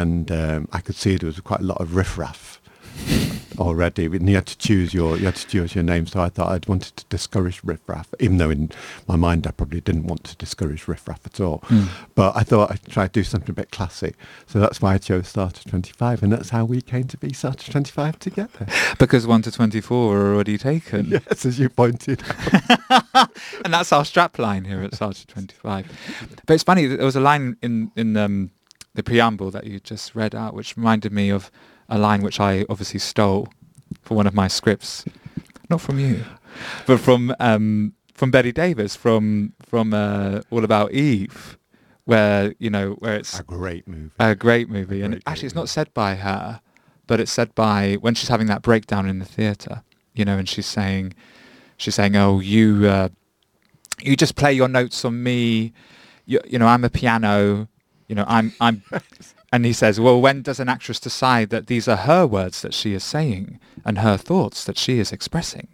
and I could see there was quite a lot of riffraff already, and you had to choose your name. So I thought I'd wanted to discourage riffraff, even though in my mind I probably didn't want to discourage riffraff at all. But I thought I'd try to do something a bit classy. So that's why I chose Starter 25, and that's how we came to be Starter 25 together. Because 1 to 24 are already taken. Yes, as you pointed out. And that's our strapline here at Starter 25. But it's funny, there was a line in the preamble that you just read out, which reminded me of a line which I obviously stole for one of my scripts, not from you, but from Betty Davis from All About Eve, where it's a great movie. And actually, it's not said by her, but it's said by when she's having that breakdown in the theatre, and she's saying, "Oh, you just play your notes on me. I'm a piano. I'm." And he says, well, when does an actress decide that these are her words that she is saying and her thoughts that she is expressing?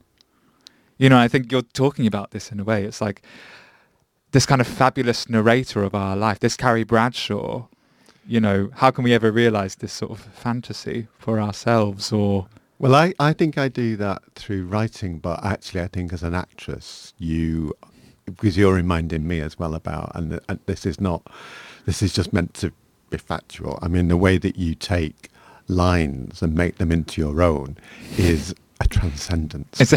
I think you're talking about this in a way. It's like this kind of fabulous narrator of our life, this Carrie Bradshaw. How can we ever realize this sort of fantasy for ourselves? Or well, I think I do that through writing, but actually I think as an actress, because you're reminding me as well about, and this is just meant to be factual. I mean, the way that you take lines and make them into your own is a transcendence.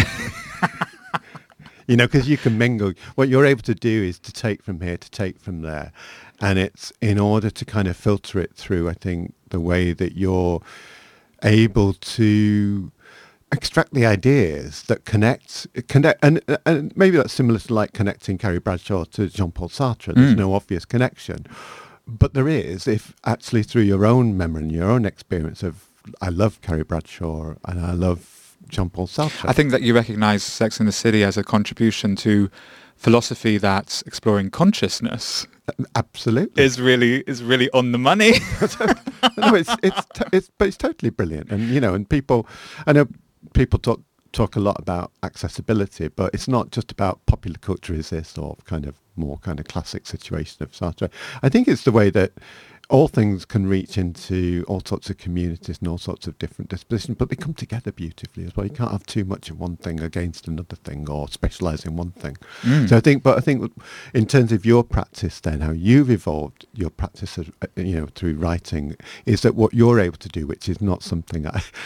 Because you can mingle. What you're able to do is to take from here, to take from there. And it's in order to kind of filter it through, I think, the way that you're able to extract the ideas that connect, and maybe that's similar to like connecting Carrie Bradshaw to Jean-Paul Sartre. There's no obvious connection. But there is, if actually through your own memory and your own experience of, I love Carrie Bradshaw and I love Jean-Paul Sartre. I think that you recognise Sex and the City as a contribution to philosophy that's exploring consciousness. Absolutely, is really on the money. No, it's totally brilliant, and I know people talk a lot about accessibility, but it's not just about popular culture, is this, or more classic situation of Sartre. I think it's the way that all things can reach into all sorts of communities and all sorts of different dispositions, but they come together beautifully as well. You can't have too much of one thing against another thing or specialise in one thing. So I think in terms of your practice then, how you've evolved your practice, through writing, is that what you're able to do, which is not something,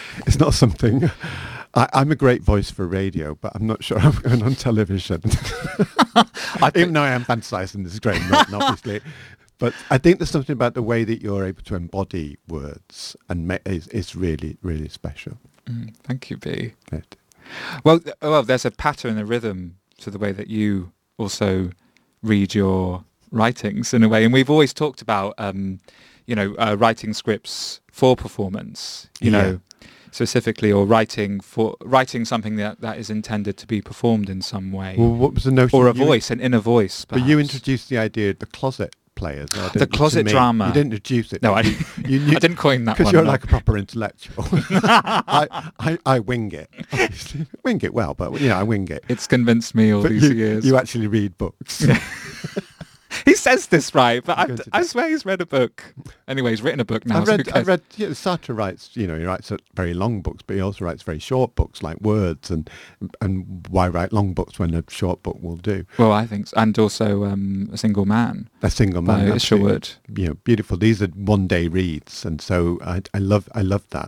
I'm a great voice for radio, but I'm not sure I'm going on television. Even though I am fantasising, this is great, not obviously. But I think there's something about the way that you're able to embody words and is really, really special. Thank you, B. Well, there's a pattern, a rhythm to the way that you also read your writings in a way. And we've always talked about, writing scripts for performance, specifically, or writing something that is intended to be performed in some way. Well, what was the notion? Or an inner voice, perhaps. But you introduced the idea of the closet players. The closet drama. You didn't introduce it. No, I didn't coin that one. Because you're like a proper intellectual. I wing it. Obviously. Wing it well, but I wing it. It's convinced me all these years. You actually read books. He says this right, but I swear he's read a book. Anyway, he's written a book now. I read. Sartre writes. He writes very long books, but he also writes very short books like Words. And why write long books when a short book will do? Well, I think, so. And also A Single Man. A Single Man. By Isherwood. Beautiful. These are one-day reads, and so I love that.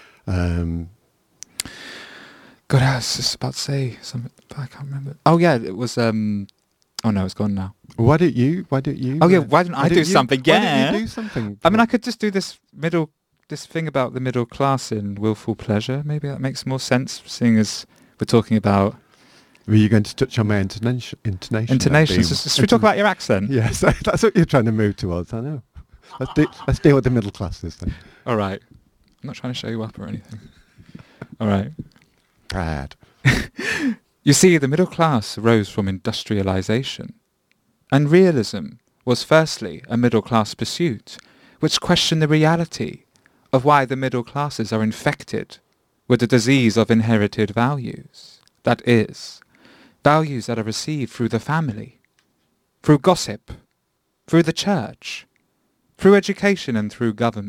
God, I was just about to say something, but I can't remember. Oh yeah, it was. Oh no, it's gone now. Why don't you? Oh yeah, why don't I do something? Yeah. Why don't you do something? I mean, I could just do this thing about the middle class in Willful Pleasure. Maybe that makes more sense, seeing as we're talking about. Were you going to touch on my intonation? Intonations. Should we talk about your accent? Yes, that's what you're trying to move towards. I know. Let's deal with the middle classes then. All right. I'm not trying to show you up or anything. All right. Brad. You see, the middle class arose from industrialization, and realism was firstly a middle class pursuit, which questioned the reality of why the middle classes are infected with the disease of inherited values. That is, values that are received through the family, through gossip, through the church, through education and through government.